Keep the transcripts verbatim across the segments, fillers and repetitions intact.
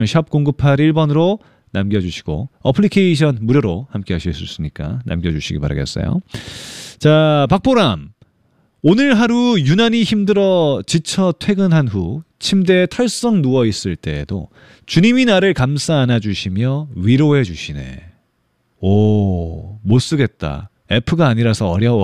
샵 공구팔일 번으로 남겨주시고 어플리케이션 무료로 함께 하실 수 있으니까 남겨주시기 바라겠어요. 자, 박보람. 오늘 하루 유난히 힘들어 지쳐 퇴근한 후 침대에 털썩 누워있을 때에도 주님이 나를 감싸 안아주시며 위로해 주시네. 오, 못쓰겠다. F가 아니라서 어려워.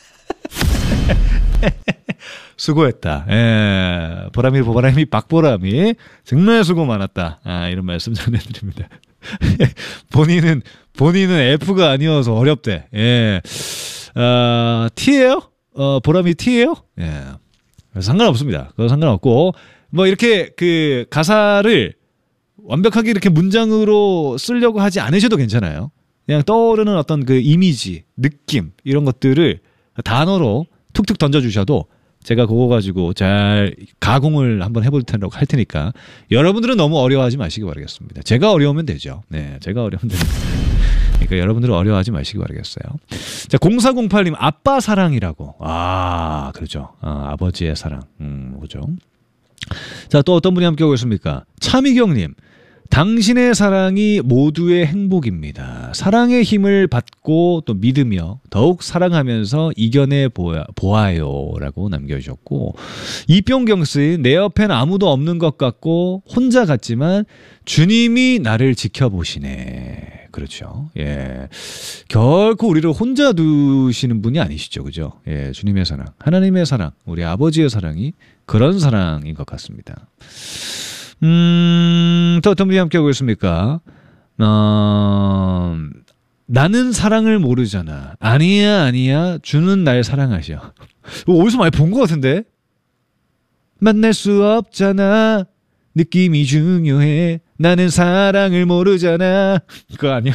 수고했다. 예, 보람이 보람이 박보람이 정말 수고 많았다. 아, 이런 말씀 전해드립니다. 본인은 본인은 F가 아니어서 어렵대. 예, 어, T예요? 어, 보람이 T예요? 예, 상관없습니다. 그거 상관없고 뭐 이렇게 그 가사를 완벽하게 이렇게 문장으로 쓰려고 하지 않으셔도 괜찮아요. 그냥 떠오르는 어떤 그 이미지, 느낌 이런 것들을 단어로 툭툭 던져주셔도 제가 그거 가지고 잘 가공을 한번 해볼 테니까 할 테니까 여러분들은 너무 어려워하지 마시기 바라겠습니다. 제가 어려우면 되죠. 네, 제가 어려우면 됩니다. 그러니까 여러분들은 어려워하지 마시기 바라겠어요. 자, 공사공팔 님 아빠 사랑이라고. 아, 그렇죠. 아, 아버지의 사랑. 음, 그죠. 자, 또 어떤 분이 함께 오고 있습니까? 차미경 님. 당신의 사랑이 모두의 행복입니다. 사랑의 힘을 받고 또 믿으며 더욱 사랑하면서 이겨내 보아, 보아요 라고 남겨주셨고, 이병경씨 내 옆엔 아무도 없는 것 같고 혼자 같지만 주님이 나를 지켜보시네. 그렇죠. 예, 결코 우리를 혼자 두시는 분이 아니시죠. 그죠. 예, 주님의 사랑, 하나님의 사랑, 우리 아버지의 사랑이 그런 사랑인 것 같습니다. 음, 또 어떤 분이 함께 하고 있습니까? 어, 나는 사랑을 모르잖아. 아니야, 아니야. 주는 날 사랑하셔. 어디서 많이 본 것 같은데? 만날 수 없잖아. 느낌이 중요해. 나는 사랑을 모르잖아. 그거 아니야?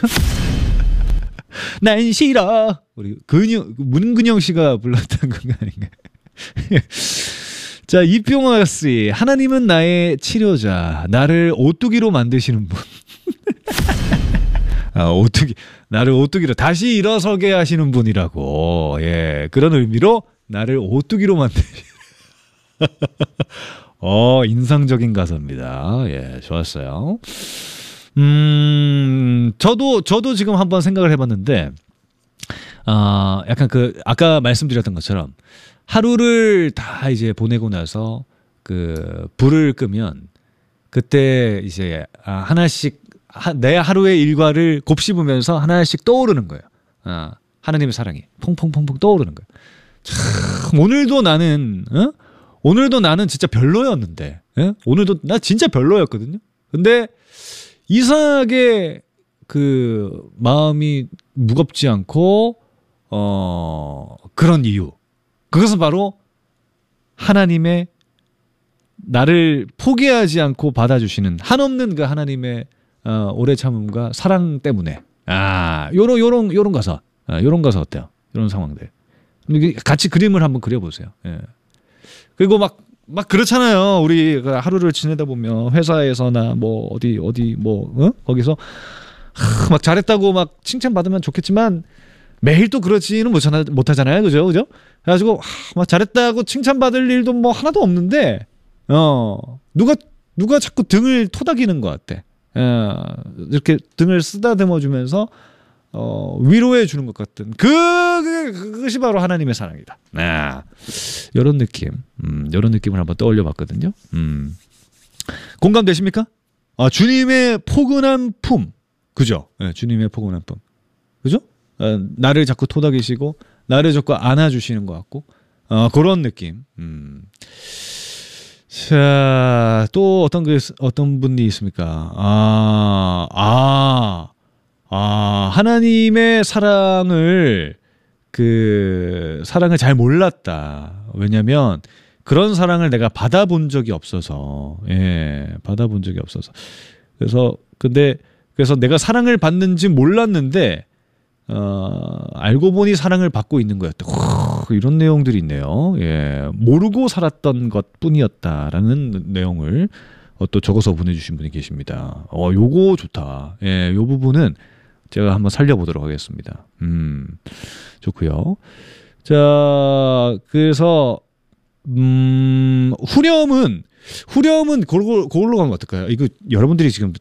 난 싫어. 우리 근영, 문근영 씨가 불렀던 그거 아닌가? 자, 이병화 씨, 하나님은 나의 치료자, 나를 오뚜기로 만드시는 분. 아, 오뚜기, 나를 오뚜기로 다시 일어서게 하시는 분이라고. 예, 그런 의미로 나를 오뚜기로 만드시는. 어, 인상적인 가사입니다. 예, 좋았어요. 음, 저도 저도 지금 한번 생각을 해봤는데, 아, 약간 그 아까 말씀드렸던 것처럼. 하루를 다 이제 보내고 나서 그 불을 끄면 그때 이제 하나씩 내 하루의 일과를 곱씹으면서 하나씩 떠오르는 거예요. 아, 하나님의 사랑이 퐁퐁퐁퐁 떠오르는 거예요. 참, 오늘도 나는 어? 오늘도 나는 진짜 별로였는데 예? 오늘도 나 진짜 별로였거든요. 근데 이상하게 그 마음이 무겁지 않고 어 그런 이유. 그것은 바로 하나님의 나를 포기하지 않고 받아주시는 한없는 그 하나님의 어, 오래 참음과 사랑 때문에. 아, 요런 요런 요런 가사, 아, 요런 가사 어때요? 이런 상황들. 같이 그림을 한번 그려보세요. 예. 그리고 막 막 그렇잖아요. 우리 하루를 지내다 보면 회사에서나 뭐 어디 어디 뭐 어? 거기서 하, 막 잘했다고 막 칭찬 받으면 좋겠지만. 매일 또 그렇지는 못하잖아요. 그죠? 그죠? 그래가지고, 하, 막 잘했다고 칭찬받을 일도 뭐 하나도 없는데, 어, 누가, 누가 자꾸 등을 토닥이는 것 같아. 어, 이렇게 등을 쓰다듬어 주면서, 어, 위로해 주는 것 같은. 그, 그, 그것이 바로 하나님의 사랑이다. 아, 요런 느낌. 음, 요런 느낌을 한번 떠올려 봤거든요. 음. 공감되십니까? 아, 주님의 포근한 품. 그죠? 네, 주님의 포근한 품. 그죠? 어, 나를 자꾸 토닥이시고 나를 자꾸 안아주시는 것 같고 어, 그런 느낌. 음. 자, 또 어떤 그 어떤 분이 있습니까? 아, 아, 아, 하나님의 사랑을 그 사랑을 잘 몰랐다. 왜냐면 그런 사랑을 내가 받아본 적이 없어서, 예, 받아본 적이 없어서. 그래서 근데 그래서 내가 사랑을 받는지 몰랐는데. 어, 알고 보니 사랑을 받고 있는 거였다. 후, 이런 내용들이 있네요. 예, 모르고 살았던 것 뿐이었다라는 내용을 어, 또 적어서 보내주신 분이 계십니다. 어, 요거 좋다. 예, 요 부분은 제가 한번 살려보도록 하겠습니다. 음, 좋고요. 자, 그래서 음, 후렴은 후렴은 그걸로, 그걸로 가면 어떨까요? 이거 여러분들이 지금